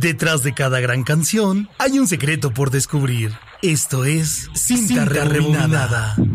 Detrás de cada gran canción hay un secreto por descubrir. Esto es Cinta Rebobinada.